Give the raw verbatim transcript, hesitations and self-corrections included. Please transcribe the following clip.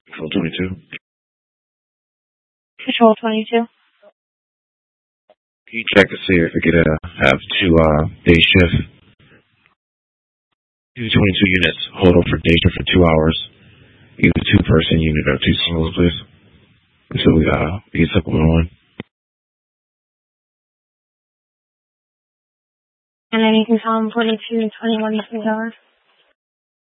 Control twenty-two. Control twenty-two. Can you check to see if we could uh, have two uh, day shift? Two twenty-two units. Hold on for day shift for two hours. Either two person unit or two singles, please. Until we uh, get supplement one. And then you can call them twenty-two, twenty-one, two hours.